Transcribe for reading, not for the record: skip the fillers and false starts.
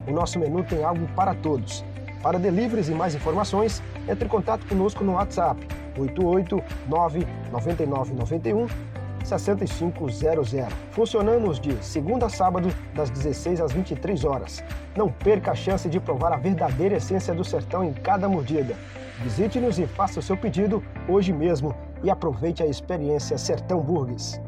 O nosso menu tem algo para todos. Para deliveries e mais informações, entre em contato conosco no WhatsApp 889-9991-6500. Funcionamos de segunda a sábado, das 16 às 23 horas. Não perca a chance de provar a verdadeira essência do sertão em cada mordida. Visite-nos e faça o seu pedido hoje mesmo e aproveite a experiência Sertão Burgers.